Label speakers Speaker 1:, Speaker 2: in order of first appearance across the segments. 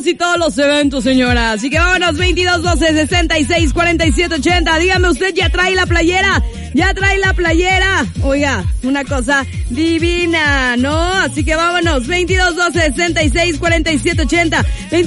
Speaker 1: y todos los eventos, señora. Así que vámonos, 2212-664780. Dígame, ¿usted ya trae la playera? ¿Ya trae la playera? Oiga, una cosa divina, ¿no? Así que vámonos, 2212-664780,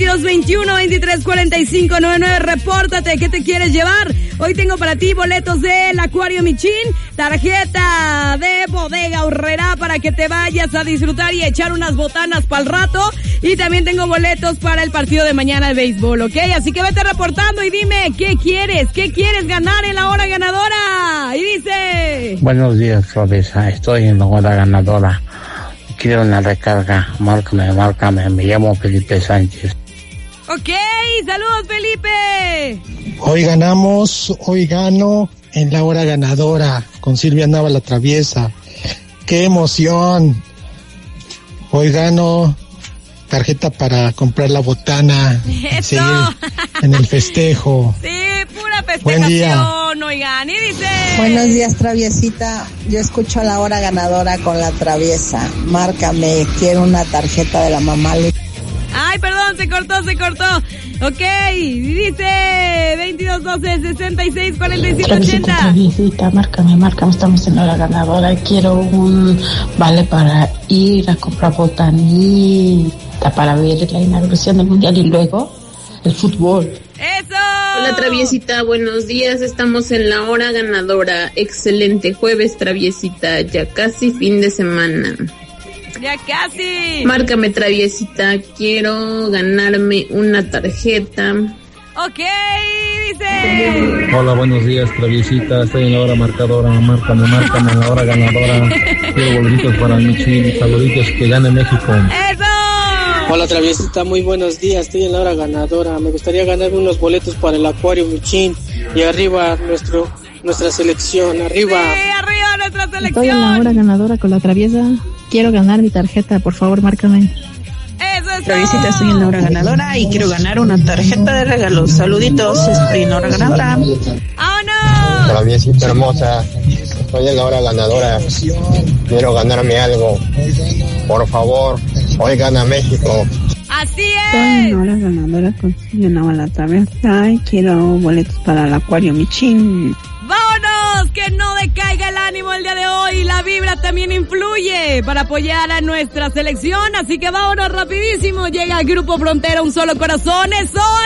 Speaker 1: 2221-234599. Repórtate, ¿qué te quieres llevar? Hoy tengo para ti boletos del Acuario Michin, tarjeta de Bodega Aurrerá para que te vayas a disfrutar y echar unas botanas para el rato. Y también tengo boletos para el partido de mañana de béisbol, ¿ok? Así que vete reportando y dime, ¿qué quieres? ¿Qué quieres ganar en la hora ganadora? Y dice...
Speaker 2: Buenos días, Floresa. Estoy en la hora ganadora. Quiero una recarga. Márcame. Me llamo Felipe Sánchez.
Speaker 1: Ok, saludos, Felipe.
Speaker 3: Hoy gano en la hora ganadora con Silvia Nava la Traviesa. ¡Qué emoción! Hoy gano tarjeta para comprar la botana.
Speaker 1: ¡Eso!
Speaker 3: Seguir en el festejo.
Speaker 1: Sí, pura festejación.
Speaker 3: Buen día.
Speaker 1: Oigan, y dice...
Speaker 4: Buenos días, Traviesita. Yo escucho la hora ganadora con la Traviesa. Márcame, quiero una tarjeta de la mamá.
Speaker 1: Ay, perdón, se cortó. Ok, dice 2212-664780.
Speaker 5: Traviesita, márcame, estamos en la hora ganadora. Quiero un vale para ir a comprar botanita para ver la inauguración del mundial y luego el fútbol.
Speaker 1: ¡Eso!
Speaker 6: Hola, Traviesita, buenos días. Estamos en la hora ganadora. Excelente jueves, Traviesita. Ya casi fin de semana.
Speaker 1: Ya casi.
Speaker 6: Márcame, Traviesita. Quiero ganarme una tarjeta.
Speaker 1: Ok, dice...
Speaker 7: Hola, buenos días, Traviesita. Estoy en la hora marcadora. Márcame en la hora ganadora. Quiero boletitos para el Michin. Saluditos, que gane México.
Speaker 1: ¡Eso!
Speaker 8: Hola, Traviesita, muy buenos días. Estoy en la hora ganadora. Me gustaría ganar unos boletos para el Acuario Michin. Y arriba nuestra selección. Arriba.
Speaker 1: Sí, arriba nuestra selección.
Speaker 5: Estoy en la hora ganadora con la Traviesa. Quiero ganar mi tarjeta, por favor, márcame.
Speaker 1: Eso es
Speaker 9: Traviesita,
Speaker 1: todo.
Speaker 9: estoy en la hora ganadora y quiero ganar una tarjeta de regalos. Saluditos, estoy en la hora ganadora.
Speaker 1: ¡Vámonos!
Speaker 2: Traviesita hermosa. Estoy en la hora ganadora. Quiero ganarme algo. Por favor, hoy gana México.
Speaker 1: Así
Speaker 9: Estoy en
Speaker 1: es.
Speaker 9: la hora ganadora con Silvia Nava la Traviesa y quiero boletos para el Acuario Michin.
Speaker 1: ¡Vámonos! Que no decaiga el ánimo el día de hoy. La vibra también influye para apoyar a nuestra selección. Así que vámonos rapidísimo. Llega el Grupo Frontera, Un Solo Corazón. ¡Eso!